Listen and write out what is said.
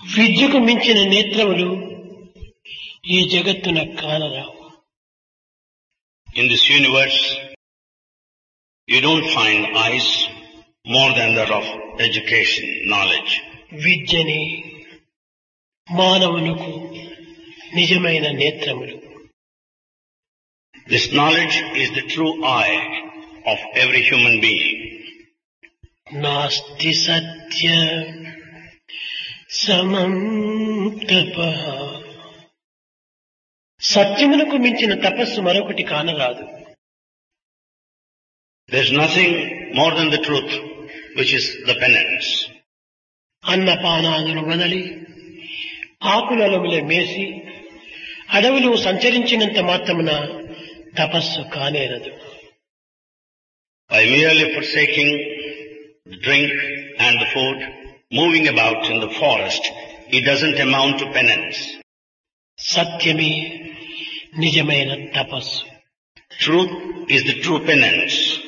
విద్యకు మించిన నేత్రములు ఈ జగత్తున కానరావు. In this universe, you don't find eyes more than that of education, knowledge. విద్యని మానవులకు నిజమైన నేత్రములు. This knowledge is the true eye of every human being. నాస్తి సత్య సమం తపః. సత్యమునకు మించిన తపస్సు మరొకటి కానరాదు. There's nothing more than the truth, which is the penance. అన్నపానాదులు వదలి ఆకులలములే మేసి అడవిలో సంచరించినంత మాత్రమున తపస్సు కానేరదు. By merely forsaking the drink and the food, moving about in the forest, it doesn't amount to penance. సత్యమే నిజమైన తపస్సు. Truth is the true penance.